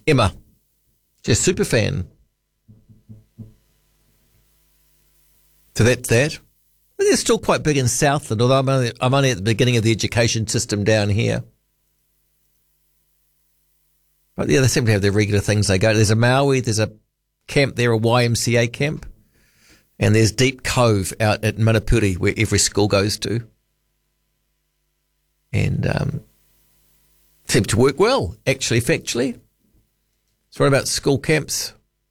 Emma. She's a super fan. So that's that. They're still quite big in Southland, although I'm only at the beginning of the education system down here. But yeah, they seem to have their regular things they go to. There's a Maui, there's a camp there, a YMCA camp. And there's Deep Cove out at Manapuri, where every school goes to. And seems to work well, actually, factually. So what about school camps?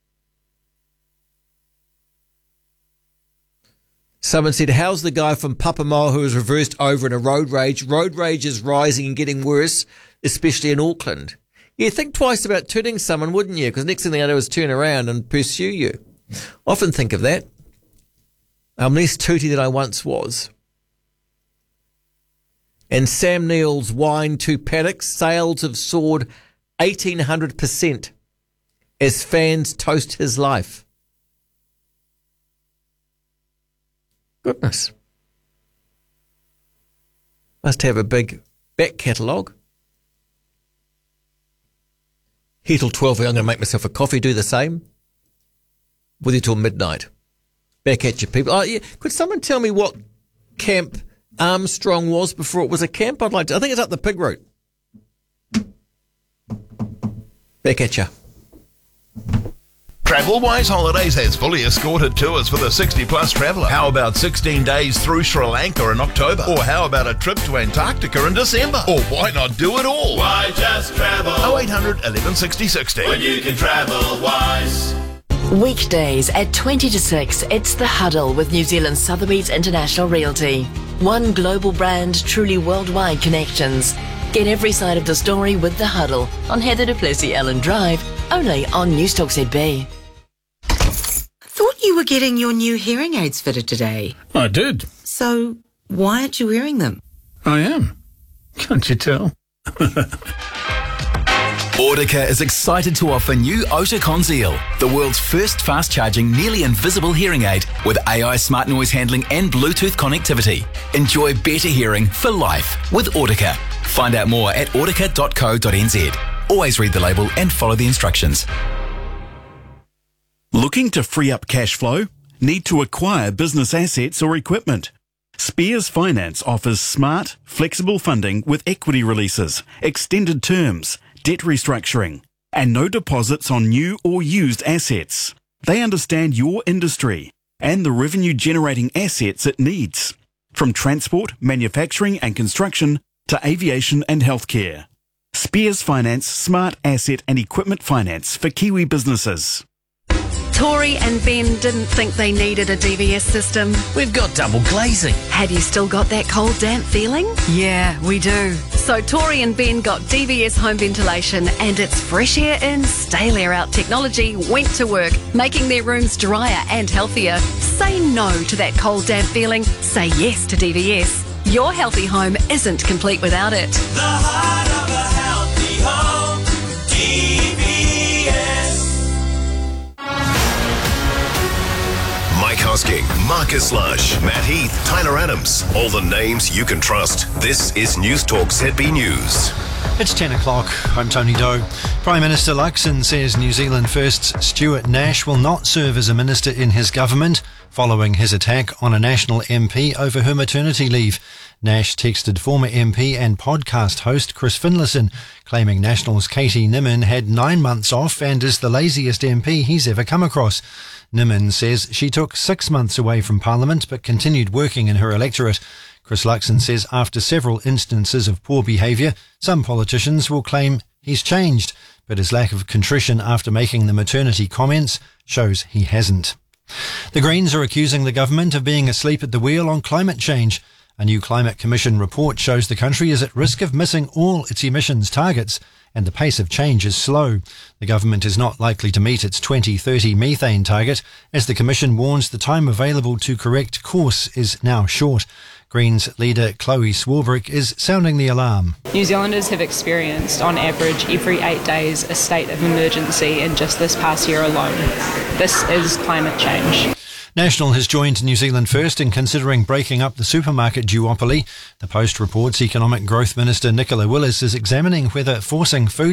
Someone said, how's the guy from Papamoa who was reversed over in a road rage? Road rage is rising and getting worse, especially in Auckland. Yeah, think twice about turning someone, wouldn't you? Because next thing they do is turn around and pursue you. Often think of that. I'm less tooty than I once was. And Sam Neill's wine to paddocks sales have soared 1,800% as fans toast his life. Goodness. Must have a big back catalogue. Here till 12, I'm going to make myself a coffee, do the same. With you till midnight. Back at you, people. Oh, yeah. Could someone tell me what Camp Armstrong was before it was a camp? I think it's up the pig route. Back at you. TravelWise Holidays has fully escorted tours for the 60-plus traveller. How about 16 days through Sri Lanka in October? Or how about a trip to Antarctica in December? Or why not do it all? Why just travel? 0800 11 60 60. When you can travel wise. Weekdays at 20 to 6, it's The Huddle with New Zealand Sotheby's International Realty. One global brand, truly worldwide connections. Get every side of the story with The Huddle on Heather du Plessis-Allen Drive, only on Newstalk ZB. Thought you were getting your new hearing aids fitted today. I did. So why aren't you wearing them? I am. Can't you tell? Audica is excited to offer new Oticon Conceal, the world's first fast-charging, nearly invisible hearing aid with AI smart noise handling and Bluetooth connectivity. Enjoy better hearing for life with Audica. Find out more at audica.co.nz. Always read the label and follow the instructions. Looking to free up cash flow? Need to acquire business assets or equipment? Spears Finance offers smart, flexible funding with equity releases, extended terms, debt restructuring, and no deposits on new or used assets. They understand your industry and the revenue-generating assets it needs, from transport, manufacturing and construction to aviation and healthcare. Spears Finance smart asset and equipment finance for Kiwi businesses. Tori and Ben didn't think they needed a DVS system. We've got double glazing. Have you still got that cold, damp feeling? Yeah, we do. So Tori and Ben got DVS home ventilation, and its fresh air in, stale air out technology went to work, making their rooms drier and healthier. Say no to that cold, damp feeling. Say yes to DVS. Your healthy home isn't complete without it. The heart of a healthy home. DVS. Mike Hosking, Marcus Lush, Matt Heath, Tyler Adams. All the names you can trust. This is Newstalk ZB News. It's 10 o'clock. I'm Tony Doe. Prime Minister Luxon says New Zealand First's Stuart Nash will not serve as a minister in his government following his attack on a National MP over her maternity leave. Nash texted former MP and podcast host Chris Finlayson, claiming National's Katie Nimmin had 9 months off and is the laziest MP he's ever come across. Nimmin says she took 6 months away from Parliament but continued working in her electorate. Chris Luxon says after several instances of poor behaviour, some politicians will claim he's changed, but his lack of contrition after making the maternity comments shows he hasn't. The Greens are accusing the government of being asleep at the wheel on climate change. A new Climate Commission report shows the country is at risk of missing all its emissions targets, and the pace of change is slow. The government is not likely to meet its 2030 methane target, as the Commission warns the time available to correct course is now short. Greens leader Chloe Swarbrick is sounding the alarm. New Zealanders have experienced, on average, every 8 days a state of emergency in just this past year alone. This is climate change. National has joined New Zealand First in considering breaking up the supermarket duopoly. The Post reports Economic Growth Minister Nicola Willis is examining whether forcing food